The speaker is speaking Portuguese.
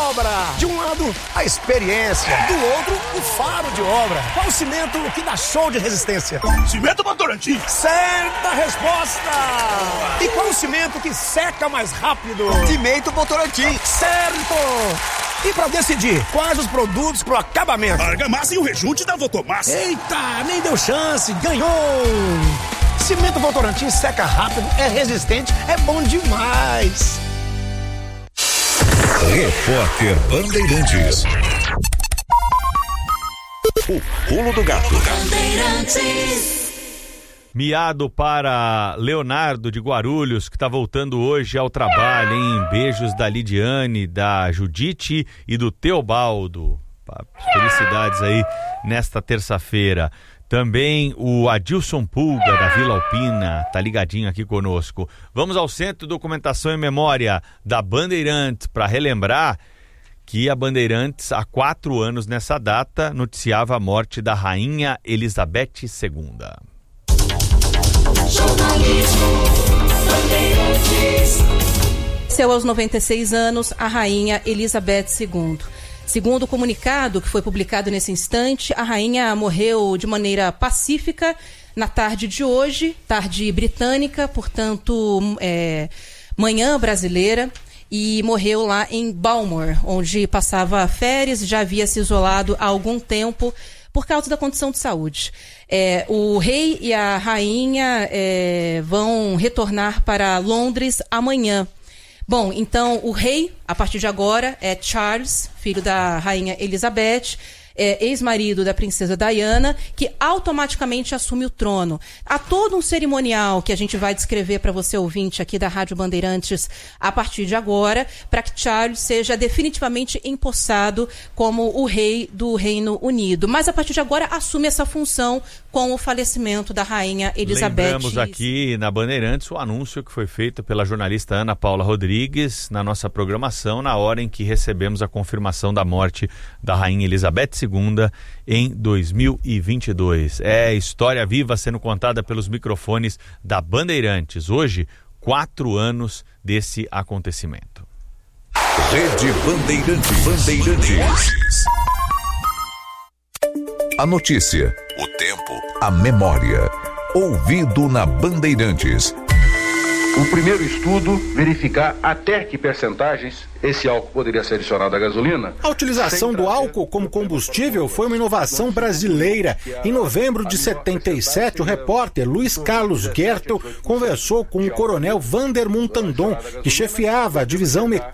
obra. De um lado, a experiência. Do outro, o faro de obra. Qual o cimento que dá show de resistência? Cimento Votorantim. Certa resposta! E qual o cimento que seca mais rápido? Cimento Votorantim. Certo! E pra decidir quais os produtos pro acabamento? Argamassa e o rejunte da Votomassa. Eita, nem deu chance, ganhou! Cimento Votorantim seca rápido, é resistente, é bom demais! Repórter Bandeirantes. O pulo do gato. Miado para Leonardo de Guarulhos, que está voltando hoje ao trabalho, hein? Beijos da Lidiane, da Judite e do Teobaldo. Felicidades aí nesta terça-feira. Também o Adilson Pulga, da Vila Alpina, tá ligadinho aqui conosco. Vamos ao Centro de Documentação e Memória da Bandeirantes para relembrar que a Bandeirantes, há 4 anos nessa data, noticiava a morte da Rainha Elizabeth II. Faleceu aos 96 anos a Rainha Elizabeth II. Segundo o comunicado que foi publicado nesse instante, a rainha morreu de maneira pacífica na tarde de hoje, tarde britânica, portanto, manhã brasileira, e morreu lá em Balmoral, onde passava férias e já havia se isolado há algum tempo por causa da condição de saúde. O rei e a rainha vão retornar para Londres amanhã. Bom, então o rei, a partir de agora, é Charles, filho da rainha Elizabeth, ex-marido da princesa Diana, que automaticamente assume o trono. Há todo um cerimonial que a gente vai descrever para você, ouvinte, aqui da Rádio Bandeirantes, a partir de agora, para que Charles seja definitivamente empossado como o rei do Reino Unido. Mas, a partir de agora, assume essa função com o falecimento da rainha Elizabeth. Lembramos aqui na Bandeirantes o anúncio que foi feito pela jornalista Ana Paula Rodrigues na nossa programação, na hora em que recebemos a confirmação da morte da rainha Elizabeth II em 2022. É história viva sendo contada pelos microfones da Bandeirantes. Hoje, 4 anos desse acontecimento. Rede Bandeirantes. A notícia, o tempo, a memória. Ouvido na Bandeirantes. O primeiro estudo verificar até que percentagens esse álcool poderia ser adicionado à gasolina. A utilização do álcool como combustível foi uma inovação brasileira. Em novembro de 77, o repórter Luiz Carlos Gertel conversou com o coronel Vander Muntandon, que chefiava a divisão mecânica